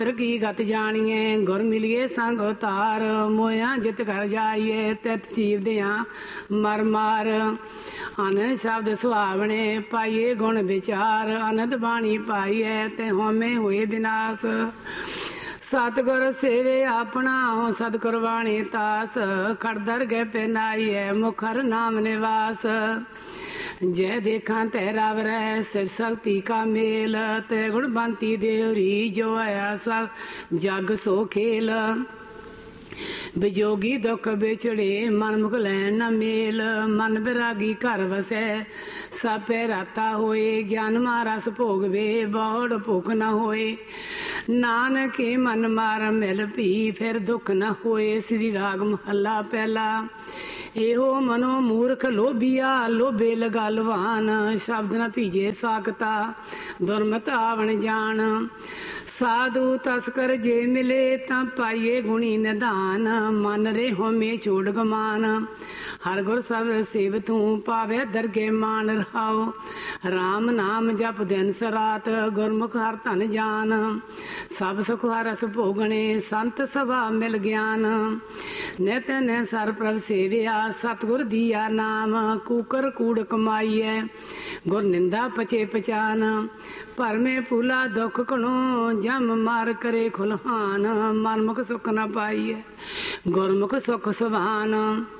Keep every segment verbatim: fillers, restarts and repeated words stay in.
की गत जानिए गुर मिलिए संग उतार, मोया जित कर जाइए तित जीव दिया मर मार। आनंद शब्द सुहावने पाइए गुण विचार, आनंद बाणी पाइए ते होमे हुए विनाश। सतगुर सेवे अपना सतगुर वाणी तास, खड़दर गए पेनाइए मुखर नाम निवास। जय देखा तेरा वरह शिव शक्ति का मेल, ते गुणवंती देवरी जो आया सब जग सो खेल। विजोगी दुख बिछड़े मन मुख लैन न मेल, मन विरागी घर वसै सापे राता होए। ज्ञान महारस भोगवे बौड़ भुख न होए, नानक के मन मार मिल पी फिर दुख न होए। श्री राग महला पहला। एहो मनो मूर्ख लोभिया लोभे लगा लवान, शब्द न भीजे साकता दुर्मत आवण जान। साधु तस्कर जे मिले ता पाइए गुणी निधान, मन रे होमे छोड़ गमान। हर गुर सबर सेव तू पावे दरगे मान रहाओ, राम नाम जप दिन सरात गुरमुख हर धन जान। सब सुख हरस भोगणे संत सभा मिल ज्ञान, नित ने सर प्रभ सेविया सतगुर दिया नाम। कूकर कूड़ कमाइए गुर निंदा पचे पचान, पर में फूला दुख कणो जम मार करे खुलहान। मनमुख सुख न पाइए गुरमुख सुख सुभान,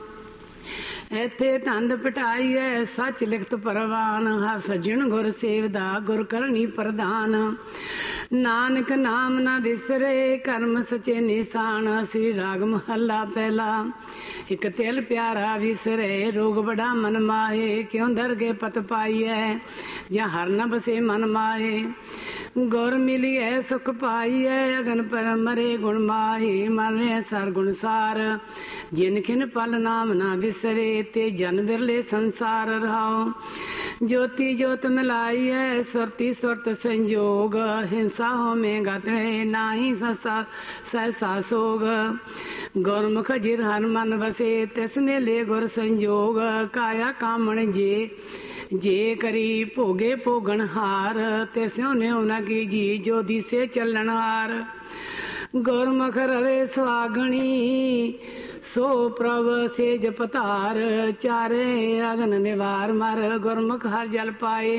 इथे तंद पटाइए सच लिखत परवान। हर सज्जन गुर सेवदा गुर करनी प्रधान, नानक नाम न बिसरे कर्म सचे निशान। श्री राग महला पहला। एक तिल प्यारा विसरे रोग बड़ा मन माहे, क्यों दरगे पत पाइए या हर न बसे मन माहे। गुर मिलिए सुख पाइए अगन पर मरे गुण माहे, मरे सर गुण सार जिन खिन पल नाम न बिसरे ते जन बिरले संसार रहाओ। ज्योति ज्योत मिलाइए सुरति सुरत संजोग, हिंसा हो में गत नाही ससा सहसा सोग। गुरमुख जिर हर मन बसे तिसमें ले गुर संजोग, काया कामण जे जे करी भोगे भोगन हार। त्यों ने न कीजी जो दिसे चलन हार, गुरमुख रवे सुहागणी सो प्रभ से जपतार। चारे अगन निवार मर गुरमुख हर जल पाए,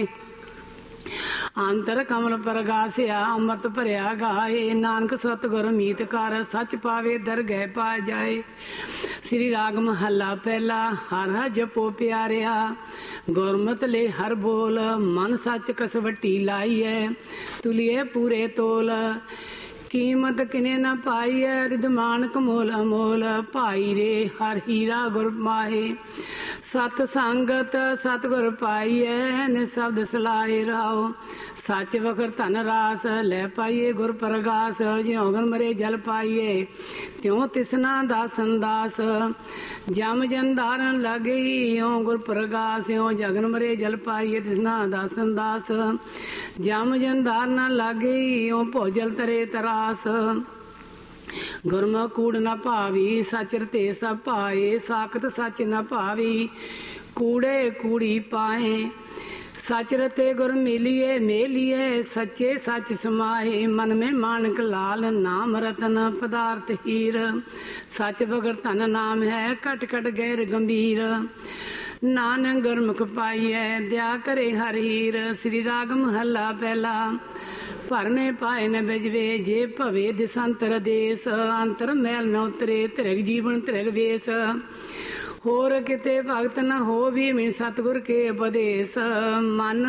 अंतर कमल प्रगासिया अमृत भरिया गाए। नानक सतगुर मीत कर सच पावे दरगह पा जाए। श्री राग महला पहला। हर हर जपो प्यारिया गुरमत ले हर बोल, मन सच कसवटी लाइए तुलिए पूरे तोल। कीमत किने न पाई है रिदमान कमोल अमोल, भाई रे हर हीरा गुर माहे। सत संगत सतगुर पाई है ने शब्द सलाहे रहाओ। सच वखर धन रास ले पाइए गुर प्रगास, ज्यों गुर मरे जल पाइए त्यों तिसना दासन दास। जम जन धारन लगे यों गुर प्रगास, यों जगन मरे जल पाइए तिसना दासन दास। जम जन धारन लगे यों भोजल तरे तरास। गुरमुख कूड़ न भावी सच रते सब पाए, साखत सच न भावी कूड़े कूड़ी पाए। सच रते गुर मिलिए मेलिए सच्चे सच समाए, मन में मानक लाल नाम रतन पदार्थ हीर। सच बगड़ धन नाम है कट कट गैर गंभीर, नानक गुरमुख पाइए दया करे हर हीर। श्री राग महला पहला। भर में पाए न बिजवे जे भवे दिसंतर देश, अंतर मैल न उतरे त्रिग जीवन त्रिग वेश। होर किते भगत न हो भी मिन सतगुर के उपदेश, मन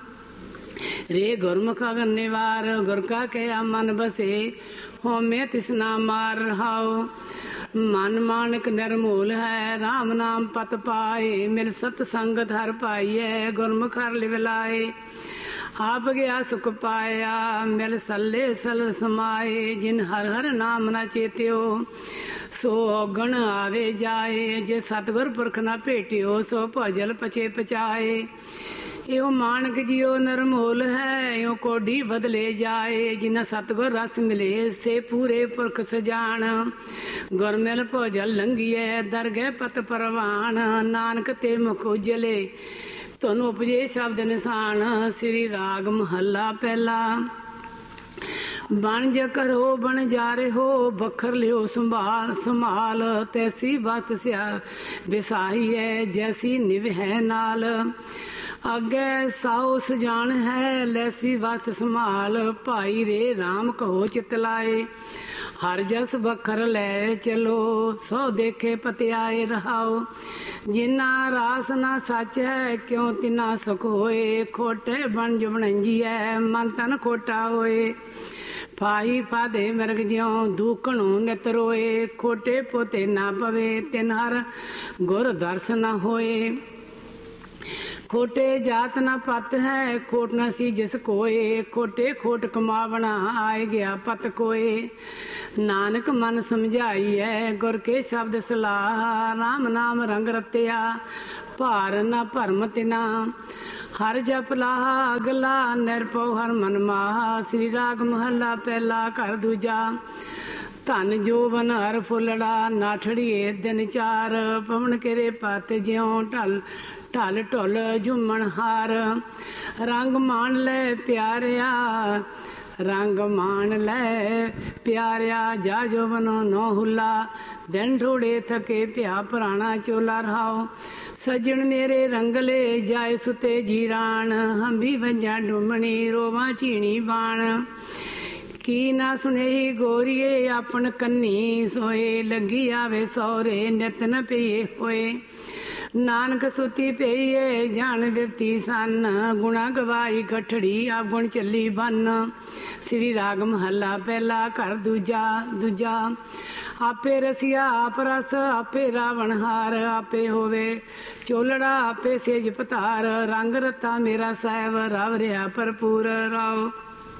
रे गुरमुख अगन निवार। गुर का कया मन बसे होमे तिसना मार रहाओ। मन मानक निर्मूल है राम नाम पत पाए, मिल सत संगत हर पाइए गुरमुख हर लिवलाए। आप गया सुख पाया मिल सल्ले सल समाए, जिन हर हर नाम न चेत्यो सो गण आवे जाए। जे सतगुर पुरख न भेटियो सो भजल पचे पचाए। यो मानक जियो नरमोल है यो कोडी बदले जाए, जिन्ना सतगुर रस मिले से पूरे पुरख सजान। गुर मिल भोजल लंघिए दरगह पत परवान, नानक ते मुख उजले तुहानू उपजे शब्द निशान। श्री राग महला पहला। ਬਣ ਜ ਕਰੋ ਬਣ ਜਾ ਰਹੇ ਹੋ, ਬਖਰ ਲਿਓ ਸੰਭਾਲ ਸੰਭਾਲ। ਤੈਸੀ ਬਾਤ ਸਿਆ ਵਿਸਾਹੀ ਹੈ, ਜੈਸੀ ਨਿਵ ਹੈ ਨਾਲ। ਅੱਗੇ ਸਾਉ ਸੁਜਾਨ ਹੈ, ਲੈਸੀ ਵਤ ਸੰਭਾਲ। ਭਾਈ ਰੇ ਰਾਮ ਕਹੋ ਚਿਤ ਲਾਏ, ਹਰ ਜਸ ਬਖਰ ਲੈ ਚਲੋ। ਸੋ ਦੇਖੇ ਪਤਿਆਏ ਰਹਾਓ, ਜਿਨਾ ਰਾਸ ਨਾ ਸੱਚ ਹੈ, ਕਿਉਂ ਤਿਨਾ ਸੁਖ ਹੋਏ। ਖੋਟੇ ਬਣ ਜੋ ਬਣਜੀ ਹੈ, ਮਨ ਤਨ ਖੋਟਾ ਹੋਏ। ਫਾਹੀ ਫਾਦੇ ਮਿਰਗ ਜਿਉ, ਦੂਕਣੋਂ ਨਿਤ ਰੋਏ। ਖੋਟੇ ਪੋਤੇ ਨਾ ਪਵੇ, ਤਿਨ ਹਰ ਗੁਰ ਦਰਸ ਨਾ ਹੋਏ। ਖੋਟੇ ਜਾਤ ਨਾ ਪਤ ਹੈ, ਖੋਟ ਨਾ ਸੀ ਜਿਸ ਕੋਏ। ਖੋਟੇ ਖੋਟ ਕਮਾਵਣਾ, ਆਏ ਗਿਆ ਪਤ ਕੋਏ। ਨਾਨਕ ਮਨ ਸਮਝਾਈ ਹੈ, ਗੁਰ ਕੇ ਸ਼ਬਦ ਸਲਾਹ। ਰਾਮ ਨਾਮ ਰੰਗ ਰਤਿਆ, ਭਾਰ ਨਾ ਭਰਮ ਤਿਨਾ। ਹਰ ਜਪ ਲਾਹਾ ਅਗਲਾ, ਨਿਰਭਉ ਹਰ ਮਨ ਮਾਹਾ। ਸ੍ਰੀ ਰਾਗ ਮਹੱਲਾ ਪਹਿਲਾ ਘਰ ਦੂਜਾ। ਧਨ ਜੋਬਨ ਹਰ ਫੁੱਲੜਾ, ਨਾਠੜੀਏ ਦਿਨ ਚਾਰ। ਪਵਨ ਕਰੇ ਪਤ ਜਿਉ, ਢਲ ਢਲ ਢੁਲ ਝੁੰਮਣ ਹਾਰ। ਰੰਗ ਮਾਣ ਲੈ ਪਿਆਰਿਆ, ਰੰਗ ਮਾਣ ਲੈ ਪਿਆਰਿਆ। ਜਾ ਜੋਬਨੋ ਨੋ ਹੁਲਾ, ਦਿਨ ਢੋੜੇ ਥਕੇ ਪਿਆ ਪੁਰਾਣਾ ਚੋਲਾ ਰਹਾਓ। ਸੱਜਣ ਮੇਰੇ ਰੰਗਲੇ, ਜਾਏ ਸੁਤੇ ਜੀਰਾਣ। ਹੰਬੀ ਵੰਜਾਂ ਡੁੰਮਣੀ, ਰੋਵਾਂ ਝੀਣੀ ਬਾਣ। ਕੀ ਨਾ ਸੁਨੇਹੀ ਗੋਰੀਏ, ਆਪਣ ਕੰਨੀ ਸੋਏ। ਲੱਗੀ ਆਵੇ ਸਹੁਰੇ, ਨਿਤ ਨ ਪਈਏ ਹੋਏ। ਨਾਨਕ ਸੁਤੀ ਪਈਏ, ਜਾਣ ਵਿਰਤੀ ਸੰਨ। ਗੁਣਾ ਗਵਾਈ ਗਠੜੀ, ਆਪ ਗੁਣ ਚੱਲੀ ਬੰਨ। ਸ੍ਰੀ ਰਾਗ ਮਹੱਲਾ ਪਹਿਲਾ ਘਰ ਦੂਜਾ ਦੂਜਾ। ਆਪੇ ਰਸੀਆ ਆਪ ਰਸ, ਆਪੇ ਰਾਵਣ ਹਾਰ। ਆਪੇ ਹੋਵੇ ਚੋਲੜਾ, ਆਪੇ ਸੇਜ ਪਤਾਰ। ਰੰਗ ਰਤਾ ਮੇਰਾ ਸਾਹਿਬ, ਰਵ ਰਿਹਾ ਭਰਪੂਰ ਰਾਓ।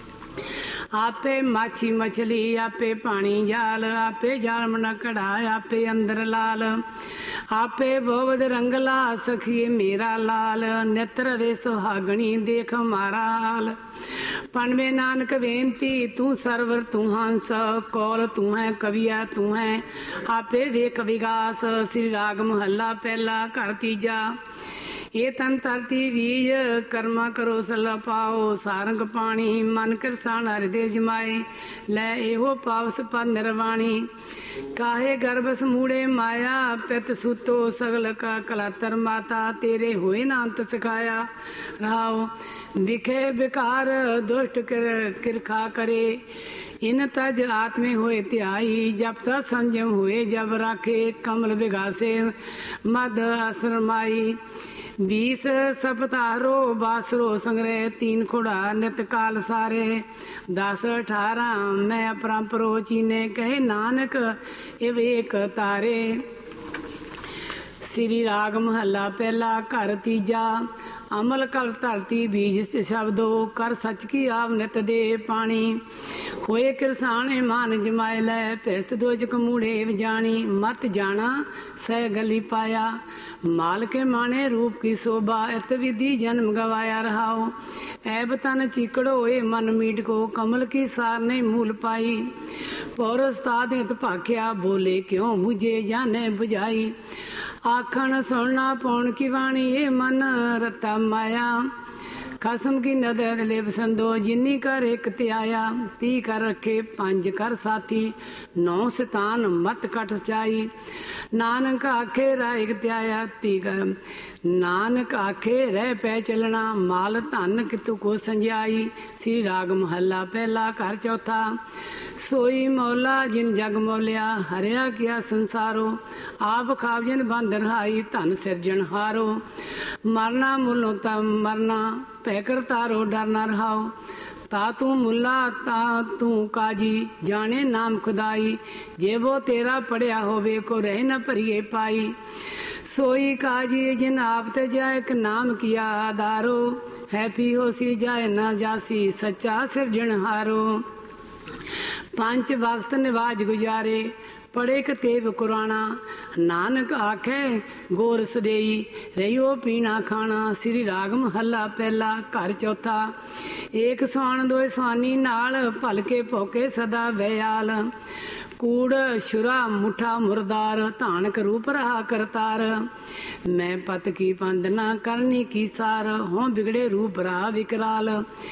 ਆਪੇ ਮਾਛੀ ਮਛਲੀ, ਆਪੇ ਪਾਣੀ ਜਾਲ। ਆਪੇ ਜਾਲ ਮਨਕੜਾ, ਆਪੇ ਅੰਦਰ ਲਾਲ। ਆਪੇ ਬੋਵਦ ਰੰਗਲਾ, ਸਖੀਏ ਮੇਰਾ ਲਾਲ। ਨਿਤ ਰਵੇ ਸੁਹਾਗਣੀ, ਦੇਖ ਮਾਰਾ ਹਾਲ। ਪਨਵੇ ਨਾਨਕ ਬੇਨਤੀ, ਤੂੰ ਸਰਵਰ ਤੂੰ ਹੰਸ। ਕੌਲ ਤੂੰ ਹੈ ਕਵੀਆ ਤੂੰ ਹੈ, ਆਪੇ ਵੇਖ ਵਿਗਾਸ। ਸ੍ਰੀ ਰਾਗ ਮਹੱਲਾ ਪਹਿਲਾ ਘਰ ਤੀਜਾ। ਇਹ ਤਨ ਧਰਤੀ ਬੀਜ, ਕਰਮਾ ਕਰੋ ਸਲਾ ਪਾਓ। ਸਾਰੰਗ ਪਾਣੀ, ਮਨ ਕਿਰਸਾਨ ਹਿਰਦੇ ਜਮਾਏ। ਲੈ ਇਹੋ ਪਾਵਸ ਪਰ ਨਿਰਵਾਣੀ, ਕਾਹੇ ਗਰਭ ਸਮੂੜੇ ਮਾਇਆ। ਪਿਤ ਸੁਤੋ ਸਗਲ ਕਾ ਕਲਾਤਰ ਮਾਤਾ, ਤੇਰੇ ਹੋਏ ਨਾ ਅੰਤ ਸਿਖਾਇਆ ਰਹਾਓ। ਵਿਖੇ ਵਿਕਾਰ ਦੁਸ਼ਟ ਕਿਰਖਾ ਕਰੇ, ਇਨ ਤਜ ਆਤਮੇ ਹੋਏ ਧਿਆਈ। ਜਪ ਤਾ ਸੰਜਮ ਹੋਏ ਜਬ ਰਾਖੇ, ਕਮਲ ਵਿਗਾਸੇ ਮਦ ਆਸਰਮਾਈ। बीस सपतारो बासरो संग्रह, तीन खुड़ा नित काल सारे। दस अठारह मैं अपरंपरो चीने, कहे नानक इव एक तारे। श्री राग महला पहला घर तीजा। अमल कर धरती बीज शब्दो, कर सच की आव नित दे पानी। होए किरसाने मान जमाए लै, फिरत दोजक मूढ़े जानी। मत जाना सह गली पाया, माल के माने रूप की शोभा। इत विधि जन्म गवाया रहाओ, ऐब तन चिकड़ो होए मन मीट को। कमल की सार ने मूल पाई, पौरस ताद हित भाख्या। बोले क्यों बुझे जाने बुझाई, आखन सुनना पौन की वाणी। ये मन रता माया, खसम की नदर ले बसंदो। जिन्नी कर एक त्याया, ती कर रखे पंज कर साथी। नौ सतान मत कट जाई, नानक आखे राय त्याया। ती कर नानक आखे रह पै चलना, माल धन कितु को संजाई। श्री राग महला पहला घर चौथा। सोई मौला जिन जग मौलिया, हरिया किया संसारो। आप खाव जिन बंद रहाई, धन सिरजन हारो। मरना मुलों तम मरना, पै कर तारो डर न रहाओ। ता तू मुल्ला ता तू काजी, जाने नाम खुदाई। जे वो तेरा पढ़िया होवे, को रह न भरिए पाई। सोई काजी जिन आप ते जाए, एक नाम किया आधारो। है पी होसी जाए न जासी, सच्चा सिरजनहारो। पंच वक्त निवाज गुजारे, पढ़े कतेब कुराना। नानक आखे गोर सदेई, रहियो पीना खाना। श्री राग महला पहला घर चौथा। एक सुहान दोए सुहानी नाल, भलके भोके सदा वयाल। कूड़ शुरा मुठा मुरदार, धानक रूप रहा करतार। मैं पत की पंद न करनी की सार, हों बिगड़े रूप रहा विकराल।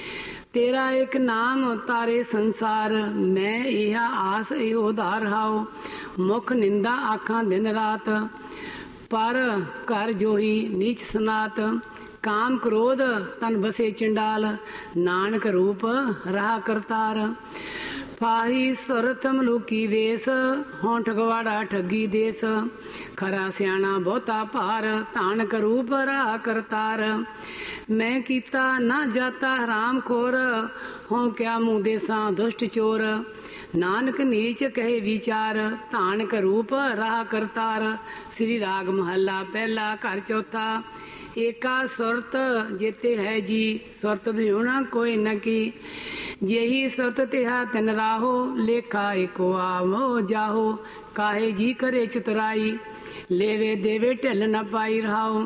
तेरा एक नाम तारे संसार, मैं इहा आस इहो धार हाओ। मुख निंदा आखां दिन रात, पर कर जोही नीच सनात। काम क्रोध तन बसे चंडाल, नानक रूप रहा करतार। फाही सुरत मलूकी वेस, हों ठगवाड़ा ठगी देस। खरा सियाणा बहुता पार, तानक रूप रहा करतार। मैं कीता ना जाता हराम खोर, हों क्या मुँह देसा दुष्ट चोर। नानक नीच कहे विचार, तानक रूप रहा करतार। श्री राग महला पहला घर चौथा। एका सुरत जेते है जी, सुरत भिउना कोई न की। यही सुरत तिहा तिन राहो, लेखा एको आवो जाहो। काहे जी करे चतुराई, लेवे देवे ढिल न पाई रहाओ।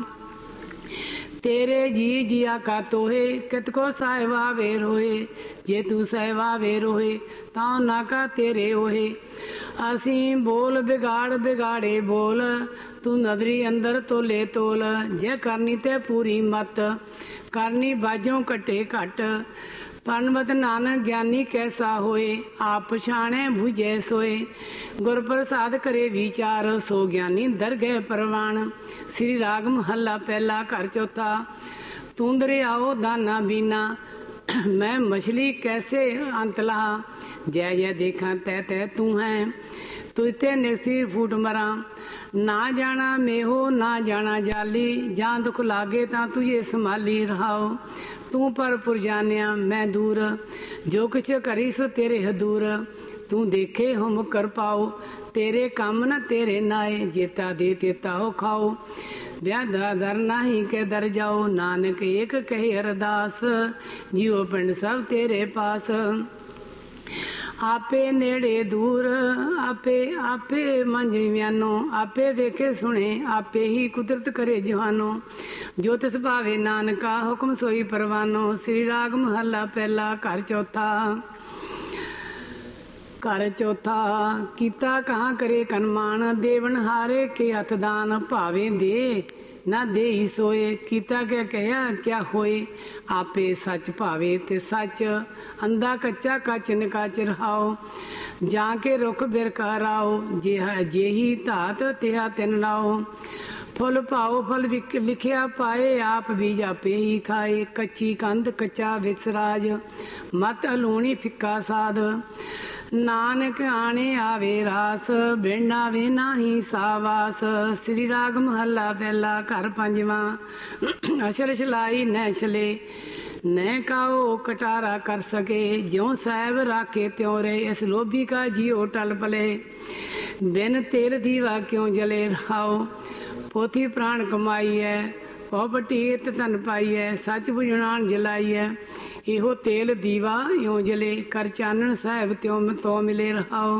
तेरे जी जिया का तोहे, कित को साहिबा वे रोहे। जे तू साहिबा वे रोहे, तां नाका तेरे ओहे। असी बोल बिगाड़ बिगाड़े बोल, तू नदरी अंदर तोले तोल। जे करनी ते पूरी मत, करनी बाजों कटे घट। पनमत नानक ज्ञानी कैसा होए, आप पछाणे बुझे सोए। गुर प्रसाद करे विचार, सो ज्ञानी दरगह परवान। श्री राग महला पहला घर चौथा। तू दरियाओ दाना बीना, मैं मछली कैसे अंत लहा। जय जय देखा तै तै तू है, तुझते निकसी फूट मरा। ना जाना मेहो ना जाना जाली, जां दुख लागे तां तुझे संभाली रहाओ। तू पर पुर जानिया मैं दूर, जो कुछ करी सो तेरे हदूर। तू देखे हो मुकर पाओ, तेरे काम न तेरे नाए। जेता दे तेता हो खाओ, ब्याह दर नाही के दर जाओ। नानक एक कहे अरदास, जियो पिंड सब तेरे पास। आपे नेड़े दूर, आपे आपे मंझ म्यानो। आपे वेखे सुने, आपे ही कुदरत करे जहानो। जो तिस भावे नानका, हुक्म सोई परवानो। श्री राग महला पहला घर चौथा। घर चौथा। कीता कहाँ करे कनमान, देवन हारे के हथ दान। भावे दे ना दे ही सोए, कीता क्या कहा क्या होए। आपे सच भावे ते सच, अंधा कच्चा कच नकाच रहाओ। जाके रुख बिरका राओ, जेहा जेही धात तिहा तिन लाओ। फुल पाओ फल लिखिया पाए, आप बीज आपे ही खाए। कच्ची कंध कच्चा विसराज, मत हलूणी फिक्का साध। नानक आने आवे रास, बिन आवे नाही सावास। श्री राग महला पहला घर पंजवा। अशल छलाई न छले, न काओ कटारा कर सके। ज्यों साहब राखे त्यों रहे, इस लोभी का जियो टल पले। बिन तेल दीवा क्यों जले रहाओ। पोथी प्राण कमाई है, पौपटी इत तन पाई है। सच बुझणान जलाई है, इहो तेल दीवा यों जले। कर चानन साहिब त्यों तो मिले रहाओ।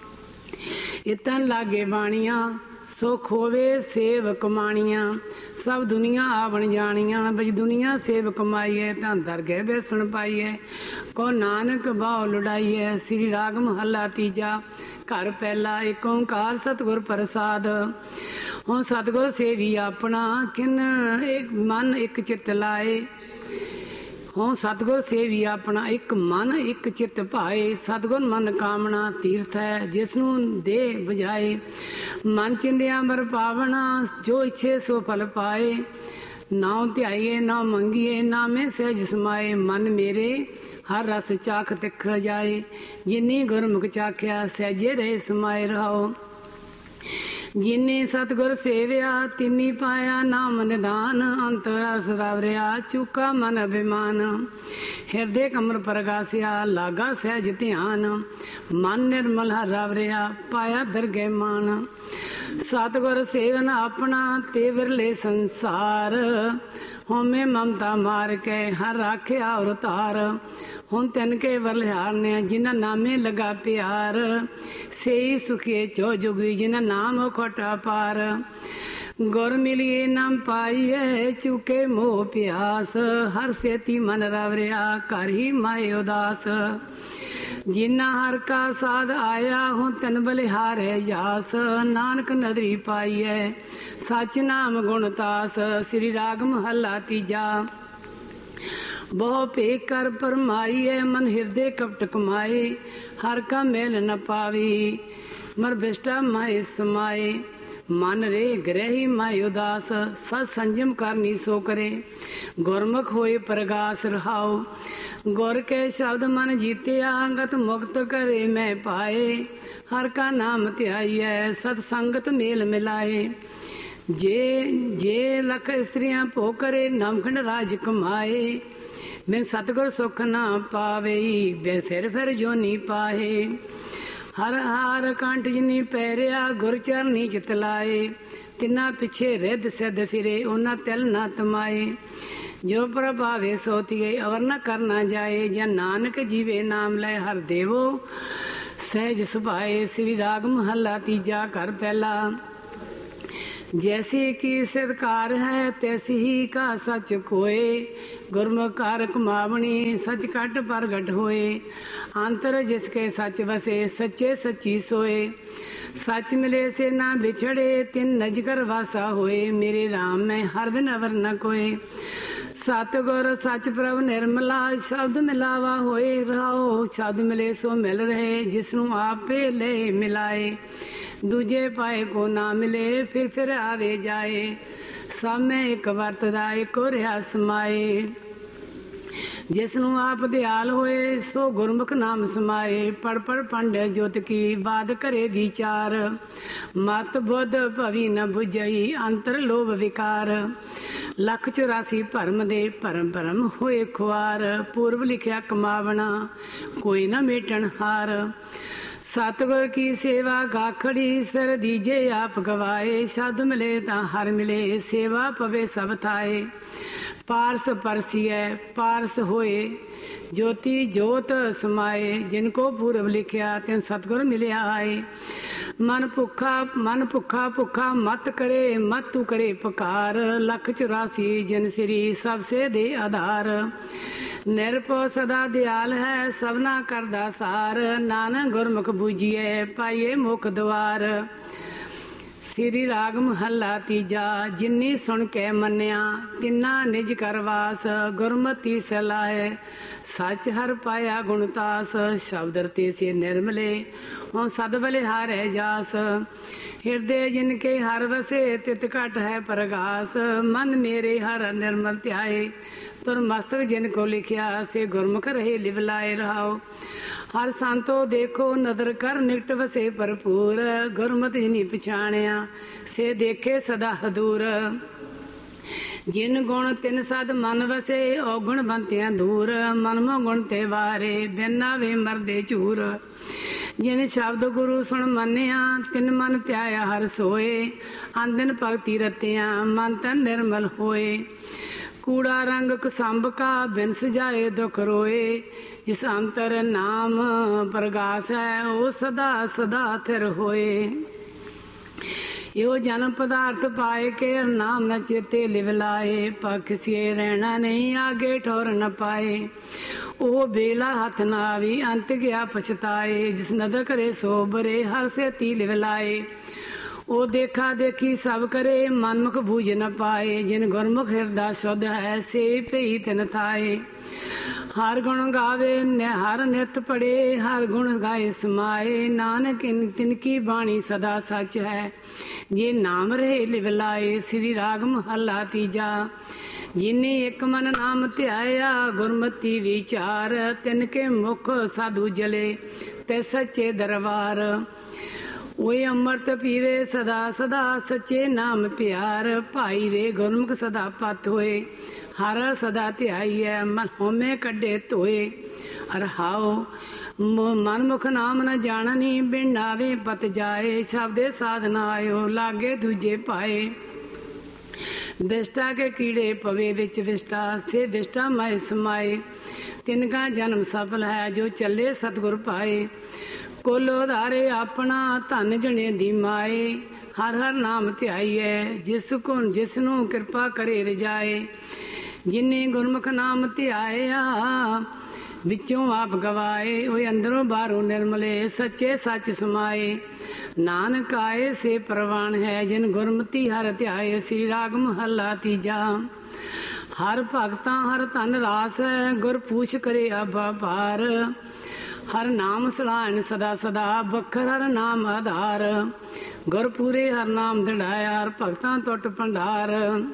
इतन लागे बाणियां, सो खोवे सेव कमाणियां। सब दुनिया आवण जाणियां, बज दुनिया सेव कमाई है। तां दरगह बेसन पाई है, को नानक बाओ लुड़ाई है। श्री राग महला तीजा घर पहला। एक ओंकार सतगुर प्रसाद। हों सतगुर सेवी अपना, किन एक मन एक चित लाए। हों सतगुर सेवी अपना, एक मन एक चित भाए। सतगुर मन कामना तीर्थ है, जिसनू दे बुझाए। मन चिंदिया बर पावना, जो इच्छे सो फल पाए। नाउ ध्याइए ना मंगिए, नामे सहज समाए। मन मेरे हर रस चाख तिख जाए, जिन्नी गुरमुख चाख्या सहजे रहे समाए रहाओ। जिन्नी सतगुर सेविया तिन्नी पाया नाम निदान। अंतर रस रावरिया चुका मन अभिमान। हृदय कमर प्रगासिया लागा सहज ध्यान। मन निर्मल हर रावरिया पाया दरगह मान। सतगुर सेवन अपना ते विरले संसार। होमे ममता मार के हर राख्या अवतार। हुन तिन के बलिहार ने जिन्ना नामे लगा प्यार। से सुखिए चो जुगी जिन्ना नाम खोटा पार। गुर मिलिए नाम पाइए चुके मोह प्यास। हर सेती मन रावरिया कर ही माए उदास। जिन्ना हर का साध आया हूँ तन बलिहार है जास। नानक नदरी पाई है सच नाम गुणतास। श्री राग महला तीजा। ਬਹੁ ਭੇ ਕਰ ਪਰਮਾਈਐ ਮਨ ਹਿਰਦੇ ਕਪਟ ਕਮਾਏ ਹਰ ਕਾ ਮੇਲ ਨ ਪਾਵੀ ਮਰ ਬਿਸ਼ਟਾ ਮਾਏ ਸਮਾਏ ਮਨ ਰੇ ਗ੍ਰਹਿ ਮਾਇ ਉਦਾਸ ਸਤ ਸੰਜਮ ਕਰਨੀ ਸੋ ਕਰੇ ਗੁਰਮੁਖ ਹੋਏ ਪ੍ਰਗਾਸ ਰਹਾਉ ਗੁਰ ਕੇ ਸ਼ਬਦ ਮਨ ਜੀਤਿਆ ਅੰਗਤ ਮੁਕਤ ਕਰੇ ਮੈਂ ਪਾਏ ਹਰ ਕਾ ਨਾਮ ਧਿਆਈਐ ਸਤ ਸੰਗਤ ਮੇਲ ਮਿਲਾਏ ਜੇ ਜੇ ਲਖ ਇਸਤਰੀਆਂ ਭੋ ਕਰੇ ਨਵਖੰਡ ਰਾਜ ਕਮਾਏ ਮੈਂ ਸਤਿਗੁਰ ਸੁਖ ਨਾ ਪਾਵੇ ਬੇ ਫਿਰ ਫਿਰ ਜੋਨੀ ਪਾਹੇ ਹਰ ਹਾਰ ਕੰਠ ਜਿਨੀ ਪੈਰਿਆ ਗੁਰ ਚਰਨੀ ਚਿਤ ਲਾਏ ਤਿੰਨਾ ਪਿਛੇ ਰਿੱਧ ਸਿੱਧ ਫਿਰੇ ਉਹਨਾਂ ਤਿਲ ਨਾ ਤਮਾਏ ਜੋ ਪ੍ਰਭਾਵੇ ਸੋਤੀਏ ਅਵਰ ਨ ਕਰਨਾ ਜਾਏ ਜਾਂ ਨਾਨਕ ਜੀਵੇ ਨਾਮ ਲੈ ਹਰ ਦੇਵੋ ਸਹਿਜ ਸੁਭਾਏ। ਸ੍ਰੀ ਰਾਗ ਮਹੱਲਾ ਤੀਜਾ ਘਰ ਪਹਿਲਾ। जैसी की सरकार है तैसी ही का सच कोय गुरमुख कार कमावणी सच कट प्रगट होए अंतर जिसके सच बसे सच्चे सच्ची सोए सच मिले से ना बिछड़े तिन नजकर वासा होए मेरे राम में हर बिन अवर न कोय सतगुर सच प्रभ निर्मला शब्द मिलावा होए रहो शब्द मिले सो मिल रहे जिसनों आपे ले मिलाए दूजे पाए को ना मिले फिर फिर आवे जाए सामे एक वरतदा एक रिहा समाए जिसनों आप दयाल होए सो गुरमुख नाम समाए पढ़ पढ़ पंड जोत की बात करे विचार मत बुद्ध भवी न बुझई अंतर लोभ विकार लख चौरासी भरम दे भरम भरम होए खुआर पूर्व लिखिया कमावना कोई न मेटन हार सतगुर की सेवा गाखड़ी सर दीजे आप गवाए शब्द मिले ता हर मिले सेवा पवे सब थाए पारस परसिए पारस होए ज्योति जोत समाए जिनको पूर्व लिखिया तिन सतगुर मिले आए मन भुखा मन भुखा भुखा मत करे मत तू करे पुकार लख चौरासी जिन श्री सबसे दे आधार निरपो सदा दयाल है सबना करदा सार नानक गुरमुख बूझिए पाइए मुख द्वार। श्री राग महला तीजा। जिन्नी सुन के मन्या तिन्ना निज करवास गुरमति सलाह सच हर पाया गुणतास शब्द रते से निर्मले हों सद बलिहारे जास हृदय जिनके हर वसे तित घट है प्रगास मन मेरे हर निर्मल त्याए तुर मस्तक जिनको लिखिया से गुरमुख रहे लिवलाए रहाओ हर संतो देखो नजर कर निकट वसे भरपूर गुरमत जिनी पछाणिया से देखे सदा हदूर जिन गुण तिन सद मन वसे औगुण बनतिया दूर मनमो गुण ते वारे बिना वे मरदे चूर जिन शब्द गुरु सुन मनिया तिन मन त्याया हर सोए आंदन भगति रतिया मन तन निर्मल होए कूड़ा रंग कुसंब का बिन सजाए दुख रोए जिस अंतर नाम प्रगास है वो सदा सदा थिर होए यो जन्म पदार्थ पाए के नाम न चेते लिवलाए पख से रहना नहीं आगे ठोर न पाए ओ बेला हथ न आवी अंत गया पछताए जिस नद करे सो बरे हर से ती लिवलाए ओ देखा देखी सब करे मनमुख बूझ न पाए जिन गुरमुख हृदय शुद्ध है से पई तिन थाए हर गुण गावे हर नित पढ़े हर गुण गाए समाए नानक तिनकी बाणी सदा सच है ये नाम रहे लिवलाए। श्री राग महला तीजा। जिन्नी एक मन नाम ध्याया गुरमति विचार तिनके मुख साधु जले ते सच्चे दरबार ओए अमृत पीवे सदा सदा सच्चे नाम प्यार भाई रे गुरमुख सदा पत होए हर सदा ध्याईए मन होमे कड्डे धोए अरहाओ मन मुख नाम न जाननी बिन नावे पत जाए शब्दे साधना आयो लागे दूजे पाए विष्टा के कीड़े पवे विच विष्टा से विष्टा माए समाए तिनका जन्म सफल है जो चले सतगुर पाए कुल उधारे अपना धन जने दी माए हर हर नाम ध्याईए जिस को जिसनों कृपा करे रजाए जिन्ने गुरमुख नाम ध्याया विचों आप गवाए वो अंदरों बाहरों निर्मले सच्चे सच समाए नानक आए से प्रवान है जिन गुरमति हर ध्याए। श्री राग महला तीजा। ਹਰ ਭਗਤਾਂ ਹਰ ਧਨ ਰਾਸ ਹੈ, ਗੁਰ ਪੂਛ ਕਰੇ ਆਭਾ ਭਾਰ। ਹਰ ਨਾਮ ਸਲਾਹਨ ਸਦਾ ਸਦਾ, ਬਖਰ ਹਰ ਨਾਮ ਆਧਾਰ। ਗੁਰ ਪੂਰੇ ਹਰ ਨਾਮ ਦੜਾਇਆ, ਹਰ ਭਗਤਾਂ ਟੁੱਟ ਭੰਡਾਰ।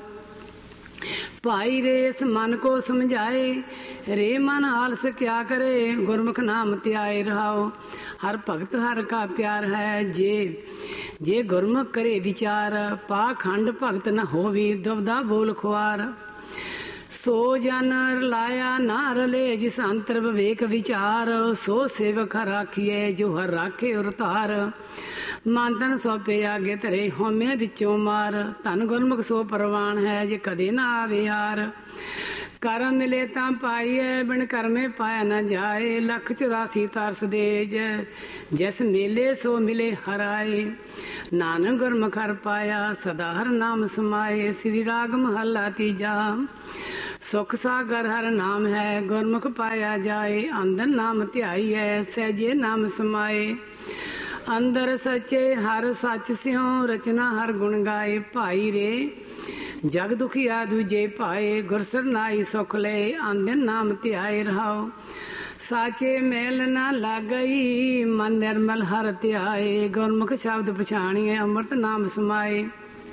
ਭਾਈ ਰੇ ਇਸ ਮਨ ਕੋ ਸਮਝਾਏ, ਰੇ ਮਨ ਆਲਸ ਕਿਆ करे, ਗੁਰਮੁਖ ਨਾਮ ਧਿਆਏ ਰਹਾਓ। ਹਰ ਭਗਤ ਹਰ ਕਾ ਪਿਆਰ ਹੈ, ਜੇ ਜੇ ਗੁਰਮੁਖ ਕਰੇ ਵਿਚਾਰ। ਪਾਖੰਡ ਭਗਤ ਨ ਹੋਵੀ, ਦੁਬਦਾ ਬੋਲ ਖੁਆਰ। ਸੋ ਜਨ ਰਲਾਇਆ ਨਾ ਰਲੇ, ਜਿਸ ਅੰਤਰ ਵਿਵੇਕ ਵਿਚਾਰ। ਸੋ ਸੇਵਕ ਹਰ ਰਾਖੀਏ, ਜੋ ਹਰ ਰਾਖੇ ਉਰ ਧਾਰ। ਮਨ ਤਨ ਸੋਪੇ ਆਗੇ ਧਰੇ, ਹਉਮੈ ਵਿੱਚੋਂ ਮਾਰ। ਧਨ ਗੁਰਮੁਖ ਸੋ ਪਰਵਾਨ ਹੈ, ਜੇ ਕਦੇ ਨਾ ਆਵੇ ਹਾਰ। ਕਰਮ ਮਿਲੇ ਤਾਂ ਪਾਈਐ, ਬਿਨ ਕਰਮੇ ਪਾਇਆ ਨਾ ਜਾਏ। ਲੱਖ ਚੁਰਾਸੀ ਤਰਸ ਦੇ, ਜਿਸ ਮੇਲੇ ਸੋ ਮਿਲੇ ਹਰਾਏ। ਨਾਨਕ ਗੁਰਮੁਖ ਹਰ ਪਾਇਆ, ਸਦਾ ਹਰ ਨਾਮ ਸਮਾਏ। ਸ੍ਰੀ ਰਾਗ ਮਹੱਲਾ ਤੀਜਾ। ਸੁਖ ਸਾਗਰ ਹਰ ਨਾਮ ਹੈ, ਗੁਰਮੁਖ ਪਾਇਆ ਜਾਏ। ਅੰਦਰ ਨਾਮ ਧਿਆਈਐ, ਸਹਿਜੇ ਨਾਮ ਸਮਾਏ। ਅੰਦਰ ਸੱਚੇ ਹਰ ਸੱਚ ਸਿਉ, ਰਚਨਾ ਹਰ ਗੁਣ ਗਾਏ। ਭਾਈ ਰੇ ਜਗ ਦੁਖੀਆ ਦੂਜੇ ਪਾਏ, ਗੁਰ ਸਰਨਾਈ ਸੁਖ ਲਏ। ਆਂਦੇ ਨਾਮ ਧਿਆਏ ਰਹਾਓ, ਸਾਚੇ ਮੈਲ ਨਾ ਲਾਗਈ। ਮਨ ਨਿਰਮਲ ਹਰ ਧਿਆਏ, ਗੁਰਮੁਖ ਸ਼ਬਦ ਪਛਾਣੀਏ। ਅੰਮ੍ਰਿਤ ਨਾਮ ਸਮਾਏ।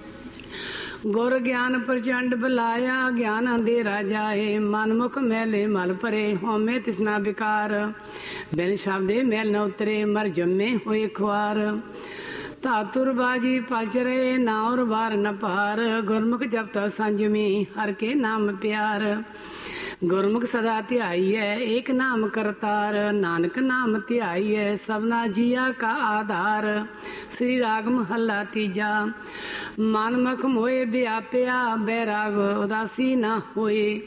ਗੁਰ ਗਿਆਨ ਪ੍ਰਚੰਡ ਬੁਲਾਇਆ, ਗਿਆਨ ਅੰਧੇਰਾ ਜਾਏ। ਮਨਮੁਖ ਮੈਲੇ ਮਲ ਭਰੇ, ਹਉਮੈ ਤਿਸਨਾ ਵਿਕਾਰ। ਬਿਨ ਸ਼ਬਦੇ ਮੈਲ ਨ ਉਤਰੇ, ਮਰ ਜੰਮੇ ਹੋਏ ਖੁਆਰ। ਧਾਤੁਰ ਬਾਜੀ ਪਲਚਰੇ, ਨਾਉਰ ਵਾਰ ਨ ਪਾਰ। ਗੁਰਮੁਖ ਜਪਤ ਸੰਜਮੀ, ਹਰ ਕੇ ਨਾਮ ਪਿਆਰ। ਗੁਰਮੁਖ ਸਦਾ ਧਿਆਈਐ, ਏਕ ਨਾਮ ਕਰਤਾਰ। ਨਾਨਕ ਨਾਮ ਧਿਆਈਐ, ਸਭਨਾ ਜੀਆ ਕਾ ਆਧਾਰ। ਸ੍ਰੀ ਰਾਗ ਮਹੱਲਾ ਤੀਜਾ। ਮਨਮੁਖ ਮੋਏ ਵਿਆਪਿਆ, ਬੈਰਾਗ ਉਦਾਸੀ ਨਾ ਹੋਏ।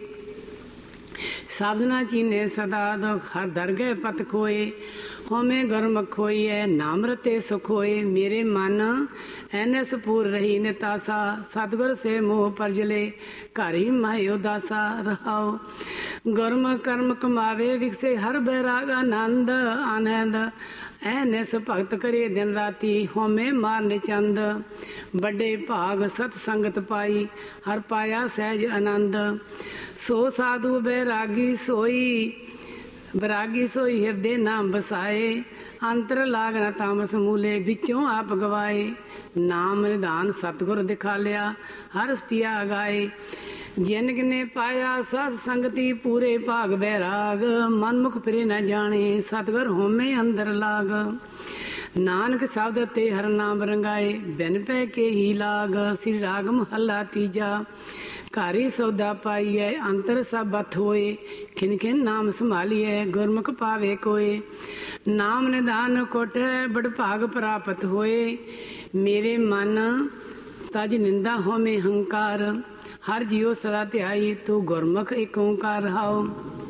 ਸ਼ਬਦ ਨਾ ਚੀਨੇ ਸਦਾ, ਦੁਖ ਹਰ ਦਰਗਹਿ ਪਤ ਖੋਏ। ਹਉਮੈ ਗੁਰਮੁਖ ਹੋਈਐ, ਨਾਮ ਰਤੇ ਸੁਖ ਹੋਏ। ਮੇਰੇ ਮਨ ਐਨੈ ਸਪੂਰ ਰਹੀ ਨਿਤਾਸਾ, ਸਤਿਗੁਰ ਸੇ ਮੋਹ ਪਰਜਲੇ। ਘਰ ਹੀ ਮਾਹਿ ਉਦਾਸਾ ਰਹਾਓ। ਗੁਰਮੁਖ ਕਰਮ ਕਮਾਵੇ, ਵਿਕਸੇ ਹਰ ਬੈਰਾਗ ਆਨੰਦ। ਆਨੰਦ ਐਨੈਸ ਭਗਤ ਕਰੇ ਦਿਨ ਰਾਤੀ, ਹਉਮੈ ਮਾਰਨੇ ਚੰਦ। ਵੱਡੇ ਭਾਗ ਸਤ ਸੰਗਤ ਪਾਈ, ਹਰ ਪਾਇਆ ਸਹਿਜ ਆਨੰਦ। ਸੋ ਸਾਧੂ ਬੈਰਾਗੀ ਸੋਈ, ਬੈਰਾਗੀ ਸੋਈ ਹਿਰਦੇ ਨਾਮ ਬਸਾਏ। ਅੰਤਰ ਲਾਗ ਨ ਤਾਮਸ ਮੂਲੇ, ਵਿੱਚੋਂ ਆਪ ਗਵਾਏ। ਨਾਮ ਨਿਧਾਨ ਸਤਿਗੁਰ ਦਿਖਾ ਲਿਆ, ਹਰ ਪਿਆ ਗਾਏ। ਜਿਨ ਕਿਨੇ ਪਾਇਆ ਸਤ ਸੰਗਤੀ, ਪੂਰੇ ਭਾਗ ਬੈਰਾਗ। ਮਨਮੁਖ ਫਿਰੇ ਨ ਜਾਣੇ, ਸਤਿਗੁਰ ਹਉਮੈ ਅੰਦਰ ਲਾਗ। ਨਾਨਕ ਸ਼ਬਦ ਤੇ ਹਰ ਨਾਮ ਰੰਗਾਏ, ਬਿਨ ਪੈ ਕੇ ਹੀ ਲਾਗ। ਸ੍ਰੀ ਰਾਗ ਮਹੱਲਾ ਤੀਜਾ। ਘਰ ਹੀ ਸੌਦਾ ਪਾਈਐ, ਅੰਤਰ ਸਭ ਬਤ ਹੋਏ। ਖਿਨ ਖਿਨ ਨਾਮ ਸੰਭਾਲੀਐ, ਗੁਰਮੁਖ ਪਾਵੇ ਕੋਏ। ਨਾਮ ਨਿਧਾਨ ਕੋਟ ਹੈ, ਬੜ ਭਾਗ ਪ੍ਰਾਪਤ ਹੋਏ। ਮੇਰੇ ਮਨ ਤਜ ਨਿੰਦਾ ਹੋਮੇ ਹੰਕਾਰ। ਹਰ ਜੀਉ ਸਦਾ ਧਿਆਈ, ਤੂੰ ਗੁਰਮੁਖ ਏਕ ਓੰਕਾਰ ਰਹਾਓ।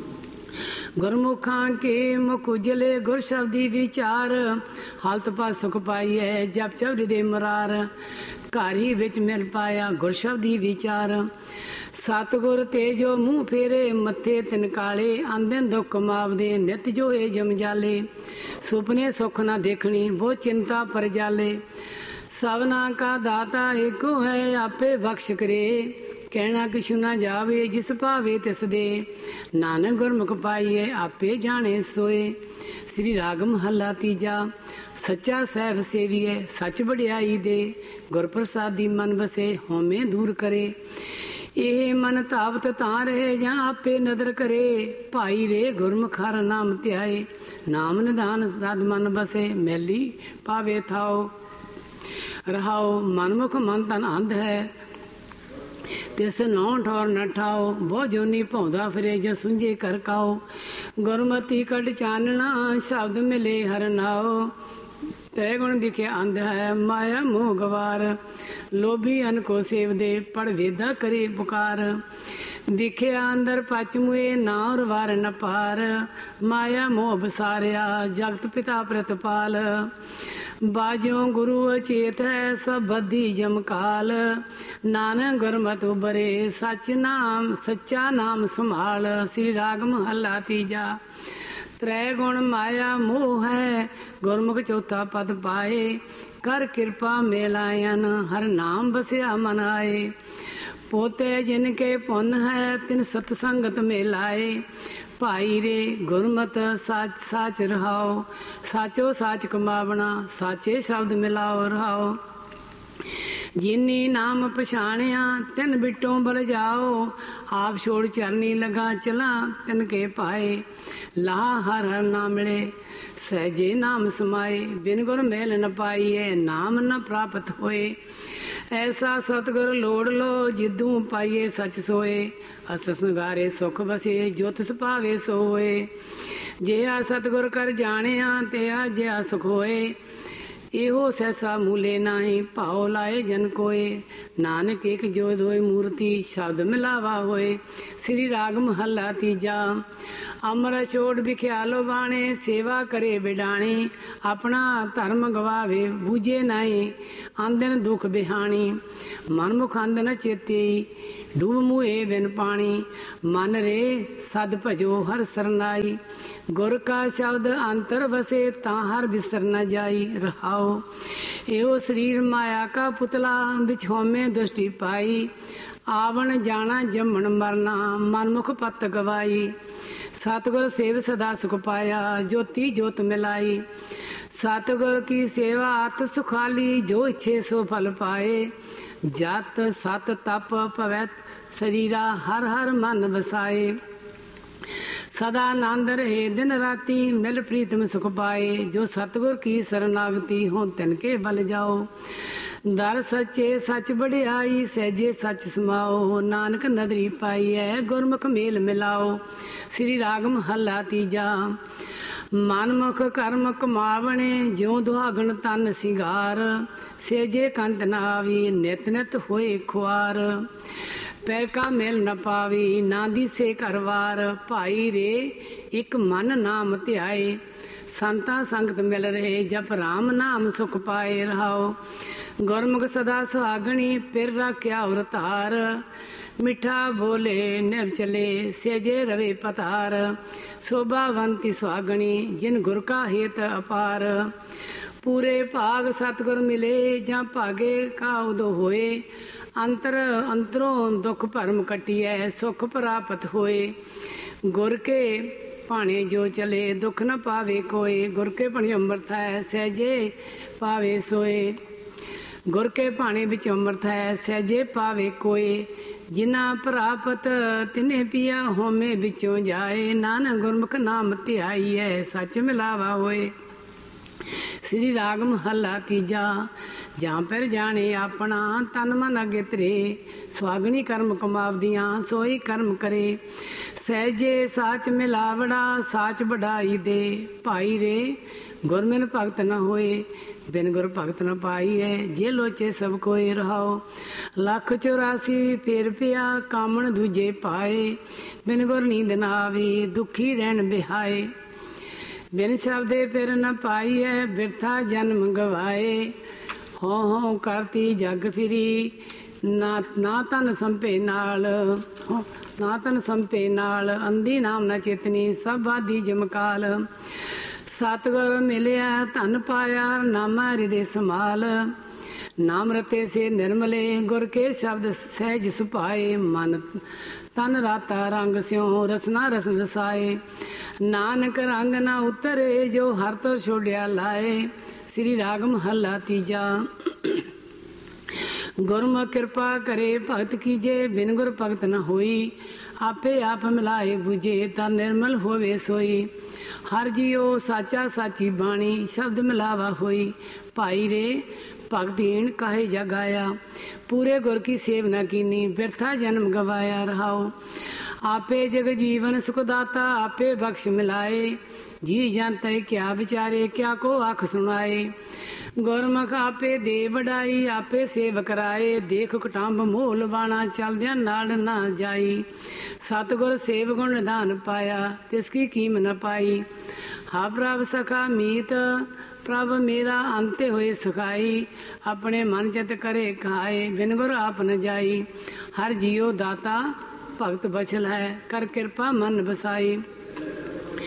ਗੁਰਮੁਖਾਂ ਕੇ ਮੁਖ ਉਜਲੇ, ਗੁਰ ਸ਼ਬਦੀ ਵਿਚਾਰ। ਹਾਲਤ ਪਾ ਸੁਖ ਪਾਈਐ, ਜਪ ਜਪ ਹਿਰਦੇ ਮੁਰਾਰ। ਘਰ ਹੀ ਵਿੱਚ ਮਿਲ ਪਾਇਆ, ਗੁਰ ਸ਼ਬਦੀ ਵਿਚਾਰ। ਸਤਿਗੁਰ ਤੇ ਜੋ ਮੂੰਹ ਫੇਰੇ, ਮੱਥੇ ਤਿਨ ਕਾਲੇ। ਆਂਦਨ ਦੁੱਖ ਕਮਾਵਦੇ, ਨਿਤ ਜੋ ਏ ਜਮਜਾਲੇ। ਸੁਪਨੇ ਸੁਖ ਨਾ ਦੇਖਣੀ, ਬਹੁ ਚਿੰਤਾ ਪਰ ਜਾਲੇ। ਸਭਨਾ ਕਾ ਦਾਤਾ ਏਕੋ ਹੈ, ਆਪੇ ਬਖਸ਼ ਕਰੇ। ਕਹਿਣਾ ਕਿਛੁ ਨਾ ਜਾਵੇ, ਜਿਸ ਭਾਵੇ ਤਿਸ ਦੇ। ਨਾਨਕ ਗੁਰਮੁਖ ਪਾਈਏ, ਆਪੇ ਜਾਣੇ ਸੋਏ। ਸ੍ਰੀ ਰਾਗ ਮਹੱਲਾ ਤੀਜਾ। ਸੱਚਾ ਸਹਿਬ ਸੇਵੀਐ, ਸੱਚ ਵਡਿਆਈ ਦੇ। ਗੁਰ ਪ੍ਰਸਾਦੀ ਮਨ ਵਸੇ, ਹਉਮੈ ਦੂਰ ਕਰੇ। ਇਹ ਮਨ ਧਾਵਤ ਤਾਂ ਰਹੇ, ਜਾਂ ਆਪੇ ਨਦਰ ਕਰੇ। ਭਾਈ ਰੇ ਗੁਰਮੁਖ ਹਰ ਨਾਮ ਧਿਆਏ, ਨਾਮ ਨਿਧਾਨ ਸਦ ਮਨ ਬਸੇ। ਮੈਲੀ ਪਾਵੇ ਥਾਓ ਰਹਾਓ। ਮਨਮੁਖ ਮਨ ਤਨ ਅੰਧ ਹੈ, ਤਿਸ ਨੌ ਠੌਰ ਨ ਠਾਓ। ਬਹੁ ਜੋਨੀ ਭੌਂਦਾ ਫਿਰੇ, ਜੋ ਸੁੰਝੇ ਕਰ ਕਾਓ। ਗੁਰਮਤੀ ਕਟ ਚਾਨਣਾ, ਸ਼ਬਦ ਮਿਲੇ ਹਰ ਨਾਓ। ਤੈ ਗੁਣ ਵਿਖੇ ਅੰਧ ਹੈ, ਮਾਇਆ ਮੋਹ ਗਵਾਰ। ਲੋਭੀ ਅਨ ਕੋ ਸੇਵਦੇ, ਪੜ ਵੇਦਾ ਕਰੇ ਪੁਕਾਰ। ਵਿਖਿਆ ਅੰਦਰ ਪਚ ਮੁਏ, ਨਾਉ ਵਾਰ ਨ ਪਾਰ। ਮਾਇਆ ਮੋਹ ਬਸਾਰਿਆ, ਜਗਤ ਪਿਤਾ ਪ੍ਰਤਪਾਲ। ਬਾਜੋ ਗੁਰੂ ਅਚੇਤ ਹੈ, ਸਭ ਬੱਧੀ ਜਮਕਾਲ। ਨਾਨਕ ਗੁਰਮਤਿ ਉਬਰੇ, ਸਚ ਨਾਮ ਸੱਚਾ ਨਾਮ ਸੰਭਾਲ। ਸ੍ਰੀ ਰਾਗ ਮਹੱਲਾ ਤੀਜਾ। ਤ੍ਰੈ ਗੁਣ ਮਾਇਆ ਮੋਹ ਹੈ, ਗੁਰਮੁਖ ਚੌਥਾ ਪਦ ਪਾਏ। ਕਰ ਕਿਰਪਾ ਮੇਲਾਇਨ, ਹਰ ਨਾਮ ਬਸਿਆ ਮਨ ਆਏ। पोते जिनके पुन है तिन सतसंगत में लाए। भाई रे गुरमत साच साच रहाओ, साचो साच कमावना, साचे शब्द मिलाओ रहाओ। जिनी नाम पछाणिया तिन बिटों बल जाओ, आप छोड़ चरनी लगा चला तिन के पाए। लाह हर हर ना मिले सहजे नाम समाए, बिन गुर मेल न पाइए नाम न प्राप्त होए। ऐसा सतगुर लोड़ लो जिदू पाइए सच सोए, अस संगारे सुख बसे जोत सुभावे सोए। जिहा सतगुर कर जाणिया तिहा जिहा सुख होए, इहो सहसा मूले नाही भाव लाए जन कोय। नानक एक जोत होए मूर्ति शब्द मिलावा होए। श्री राग महला तीजा। अमर छोड़ बिख्यालो बाणे सेवा करे बिडाणी, अपना धर्म गवावे बूझे नाई आंदन दुख बिहानी। मन मुख आंदन चेते डूब मुए बिन पानी, मन रे सद भजो हर सरनाई। गुर का शब्द अंतर बसे ता हर बिसर न जाई रहाओ। एहो शरीर माया का पुतला बिछोमे दुष्टि पाई, आवन जाना जमन मरना मन मुख पत गवाई। सतगुर सेव सदा सुख पाया ज्योति जोत मिलाई। सतगुर की सेवा अत सुखाली जो इच्छे सो फल पाए। जत सत तप पवैत शरीरा हर हर मन बसाए। सदा आनंद रहे दिन राती मिल प्रीतम सुख पाए। जो सतगुर की शरणागति हो तिनके बल जाओ। दर सच्चे सच बड़ियाई सहजे सच समाओ। नानक नदरी पाई है गुरमुख मेल मिलाओ। श्री राग महला तीजा। मनमुख कर्म कमावणे ज्यों दुहागण तन सिंगार, सेजे कंत न आवी नित नित होए खुआर। पैर का मेल न पावी ना दिसे करवार, भाई रे एक मन नाम ध्याए। संता संगत मिल रहे जप राम नाम सुख पाए रहाओ। गुरमुख सदा सुहागणी फिर राख्या उर तार, मिठा बोले निर्चले सेजे रवे पतार। शोभावंती सुहागणी जिन गुर का हेत अपार, पूरे भाग सतगुर मिले जा भागे का उदो होए। अंतर अंतरों दुख भरम कटिए सुख प्राप्त होए। गुर के भाणे जो चले दुख न पावे कोय, गुर के भाणे अमृत है सहजे पावे सोए। गुर के भाणे बिच अमृत है सहजे पावे कोय, जिना प्राप्त तिने पिया होमे बिचों जाए। नानक गुरमुख नाम ध्याई है सच मिलावा होए। श्री राग महला तीजा। ਜਾਂ ਫਿਰ ਜਾਣੇ ਆਪਣਾ ਤਨ ਮਨ ਅਗੇ ਤਰੇ, ਸੁਹਾਗਣੀ ਕਰਮ ਕਮਾਵਦੀਆਂ ਸੋਈ ਕਰਮ ਕਰੇ। ਸਹਿਜੇ ਸਾਚ ਮਿਲਾਵੜਾ ਸਾਚ ਵਡਾਈ ਦੇ, ਭਾਈ ਰੇ ਗੁਰ ਬਿਨ ਭਗਤ ਨ ਹੋਏ। ਬਿਨ ਗੁਰ ਭਗਤ ਨ ਪਾਈ ਹੈ ਜੇ ਲੋਚੇ ਸਭ ਕੋਏ ਰਹਾਓ। ਲੱਖ ਚੁਰਾਸੀ ਫੇਰ ਪਿਆ ਕਾਮਣ ਦੂਜੇ ਪਾਏ, ਬਿਨ ਗੁਰ ਨੀਂਦ ਨਾ ਆਵੇ ਦੁਖੀ ਰਹਿਣ ਬਿਹਾਏ। ਬਿਨ ਸ਼ਬਦੇ ਫਿਰ ਨ ਪਾਈ ਹੈ ਬਿਰਥਾ ਜਨਮ ਗਵਾਏ। ਹੋਂ ਹੋਂ ਕਰਤੀ ਜਗ ਫਿਰੀ ਨਾ ਨਾ ਤਨ ਸੰਪੇ ਨਾਲ, ਨਾ ਤਨ ਸੰਪੇ ਨਾਲ। ਅੰਧੀ ਨਾਮ ਨਾ ਚੇਤਨੀ ਸਭ ਆਦੀ ਜਮਕਾਲ। ਸਤਿਗੁਰ ਮਿਲਿਆ ਧਨ ਪਾਇਆ ਨਾਮ ਹਿਰਦੇ ਸਮਾਲ। ਨਾਮ ਰਤੇ ਸੇ ਨਿਰਮਲੇ ਗੁਰ ਕੇ ਸ਼ਬਦ ਸਹਿਜ ਸੁਭਾਏ। ਮਨ ਤਨ ਰਾਤਾ ਰੰਗ ਸਿਉ ਰਸਨਾ ਰਸਨ ਰਸਾਏ। ਨਾਨਕ ਰੰਗ ਨਾ ਉਤਰੇ ਜੋ ਹਰ ਤੋਂ ਛੋੜਿਆ ਲਾਏ। श्री राग महला तीजा। गुरमुख कृपा करे भगत कीजे, बिन गुर भगत न होई। आपे आप मिलाए बुझे ता निर्मल होवे सोई। हर जियो साचा साची बाणी शब्द मिलावा होई। भाई रे भगतहीन काहे जग आया, पूरे गुर की सेव न कीनी बिरथा जन्म गवाया रहाओ। आपे जग जीवन सुखदाता आपे बख्श मिलाए। जी जानते क्या विचारे क्या को आख सुनाए। गुरमुख आपे दे वडाई आपे सेव कराए। देख कुटांब मोल वाणा चलद्या नाल ना जाई। सतगुर सेव गुण निधान पाया तिसकी कीम न पाई। हा प्रभ सखा मीत प्रभ मेरा अंते होए सुखाई। अपने मन चित करे खाए बिन गुर आप न जाई। हर जियो दाता भगत बछल है कर कृपा मन बसाई।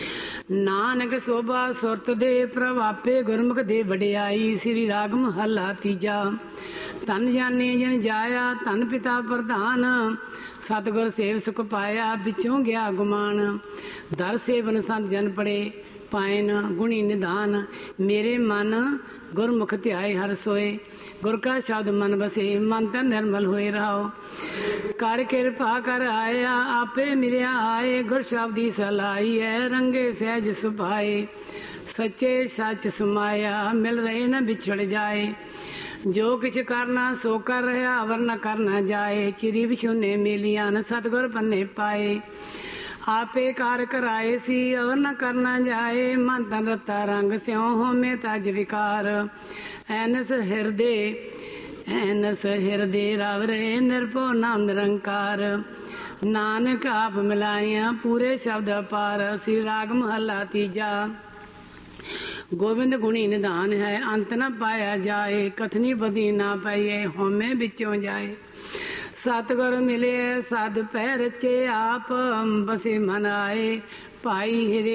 ਨਾਨਕ ਸੋਭਾ ਸੁਰਤ ਦੇ ਪ੍ਰਭ ਆਪੇ ਗੁਰਮੁਖ ਦੇ ਵਡਿਆਈ। ਸ੍ਰੀ ਰਾਗ ਮਹੱਲਾ ਤੀਜਾ। ਧਨ ਜਾਣੇ ਜਨ ਜਾਇਆ ਧਨ ਪਿਤਾ ਪ੍ਰਧਾਨ, ਸਤਿਗੁਰ ਸੇਵ ਸੁਖ ਪਾਇਆ ਵਿੱਚੋਂ ਗਿਆ ਗੁਮਾਨ। ਦਰ ਸੇਵਨ ਸੰਤ ਜਨ ਪੜੇ ਪਾਇਨ ਗੁਣੀ ਨਿਧਾਨ, ਮੇਰੇ ਮਨ ਗੁਰਮੁਖ ਧਿਆਏ ਹਰ ਸੋਏ। ਗੁਰ ਕਾ ਸ਼ਬਦ ਮਨ ਬਸੇ ਮਨ ਤਨ ਨਿਰਮਲ ਹੋਏ ਰਹਾਓ। ਕਰ ਕਿਰਪਾ ਕਰ ਆਇਆ ਆਪੇ ਮਿਲਿਆ ਆਏ, ਗੁਰ ਸ਼ਬਦੀ ਸਲਾਈ ਹੈ ਰੰਗੇ ਸਹਿਜ ਸੁਭਾਏ। ਸੱਚੇ ਸੱਚ ਸਮਾਇਆ ਮਿਲ ਰਹੇ ਨ ਵਿਛੜ ਜਾਏ, ਜੋ ਕਿਛ ਕਰਨਾ ਸੋ ਕਰ ਰਿਹਾ ਅਵਰ ਨ ਕਰਨਾ ਜਾਏ। ਚਿਰੀ ਵਿਛੁਨੇ ਮੇਲੀਆਂ ਨ ਸਤਿਗੁਰ ਪੰਨੇ ਪਾਏ, ਆਪੇ ਕਾਰ ਕਰਾਏ ਸੀ ਅਵਰ ਨ ਕਰਨਾ ਜਾਏ। ਮਨ ਤਨ ਰਤਾ ਰੰਗ ਸਿਉ ਹੋਮੇ ਤਜ ਵਿਕਾਰ, ਐਨਸ ਹਿਰਦੇ ਐਨਸ ਹਿਰਦੇ ਰਵ ਰਹੇ ਨਿਰਭਉ ਨਾਮ ਨਿਰੰਕਾਰ। ਨਾਨਕ ਆਪ ਮਿਲਾਈਆਂ ਪੂਰੇ ਸ਼ਬਦ ਅਪਾਰ। ਸ੍ਰੀ ਰਾਗ ਮਹੱਲਾ ਤੀਜਾ। ਗੋਬਿੰਦ ਗੁਣੀ ਨਿਧਾਨ ਹੈ ਅੰਤ ਨ ਪਾਇਆ ਜਾਏ, ਕਥਨੀ ਬਦੀ ਨਾ ਪਾਈਏ ਹੋਮੇ ਵਿੱਚੋਂ ਜਾਏ। ਸਤਿਗੁਰ ਮਿਲੇ ਸਦ ਪੈ ਰਚੇ ਆਪ ਬਸੇ ਮਨ ਆਏ, ਭਾਈ ਹਿਰੇ